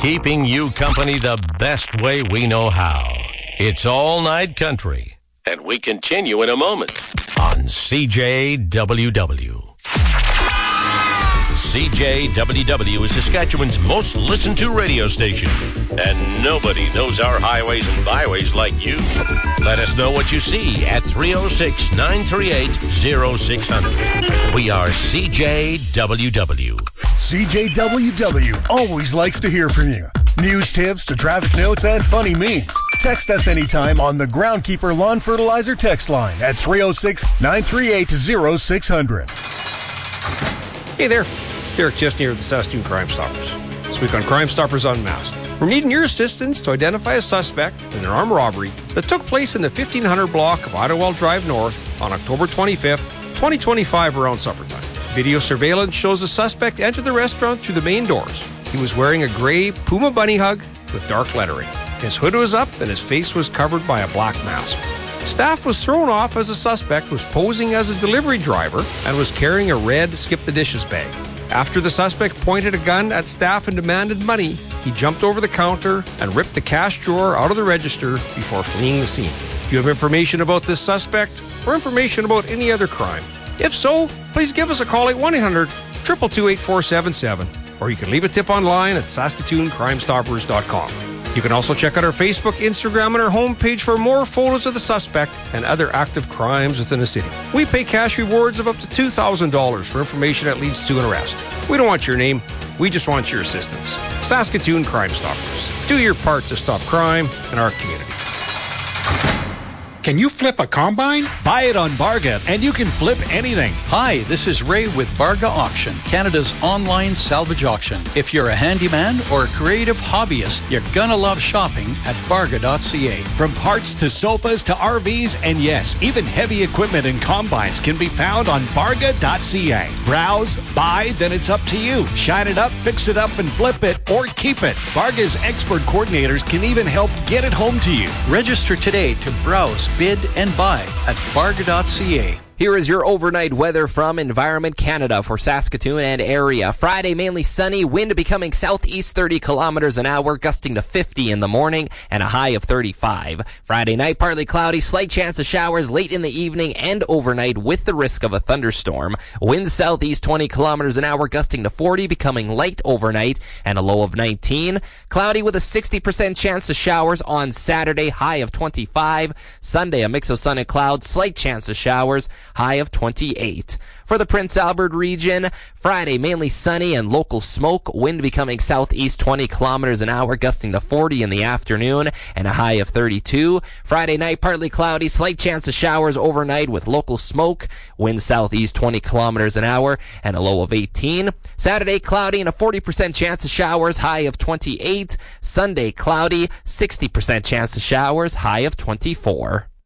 Keeping you company the best way we know how. It's All Night Country. And we continue in a moment on CJWW. CJWW is Saskatchewan's most listened to radio station. And nobody knows our highways and byways like you. Let us know what you see at 306-938-0600. We are CJWW. CJWW always likes to hear from you. News tips to traffic notes and funny memes. Text us anytime on the Groundkeeper Lawn Fertilizer text line at 306-938-0600. Hey there, it's Derek Chesney here with the Saskatoon Crime Stoppers. This week on Crime Stoppers Unmasked, we're needing your assistance to identify a suspect in an armed robbery that took place in the 1500 block of Idlewild Drive North on October 25th, 2025 around supper time. Video surveillance shows the suspect enter the restaurant through the main doors. He was wearing a gray Puma bunny hug with dark lettering. His hood was up and his face was covered by a black mask. Staff was thrown off as the suspect was posing as a delivery driver and was carrying a red skip-the-dishes bag. After the suspect pointed a gun at staff and demanded money, he jumped over the counter and ripped the cash drawer out of the register before fleeing the scene. If you have information about this suspect or information about any other crime, if so, please give us a call at 1-800-222-8477, or you can leave a tip online at SaskatoonCrimeStoppers.com. You can also check out our Facebook, Instagram, and our homepage for more photos of the suspect and other active crimes within the city. We pay cash rewards of up to $2,000 for information that leads to an arrest. We don't want your name, we just want your assistance. Saskatoon Crime Stoppers. Do your part to stop crime in our community. Can you flip a combine? Buy it on Barga, and you can flip anything. Hi, this is Ray with Barga Auction, Canada's online salvage auction. If you're a handyman or a creative hobbyist, you're gonna love shopping at Barga.ca. From parts to sofas to RVs, and yes, even heavy equipment and combines can be found on Barga.ca. Browse, buy, then it's up to you. Shine it up, fix it up, and flip it, or keep it. Barga's expert coordinators can even help get it home to you. Register today to browse, bid, and buy at Barga.ca. Here is your overnight weather from Environment Canada for Saskatoon and area. Friday, mainly sunny, wind becoming southeast 30 kilometers an hour, gusting to 50 in the morning and a high of 35. Friday night, partly cloudy, slight chance of showers late in the evening and overnight with the risk of a thunderstorm. Wind southeast 20 kilometers an hour, gusting to 40, becoming light overnight and a low of 19. Cloudy with a 60% chance of showers on Saturday, high of 25. Sunday, a mix of sun and clouds, slight chance of showers, high of 28. For the Prince Albert region, Friday mainly sunny and local smoke, wind becoming southeast 20 kilometers an hour, gusting to 40 in the afternoon and a high of 32. Friday night, partly cloudy, slight chance of showers overnight with local smoke, wind southeast 20 kilometers an hour and a low of 18. Saturday, cloudy and a 40% chance of showers, high of 28. Sunday, cloudy, 60% chance of showers, high of 24.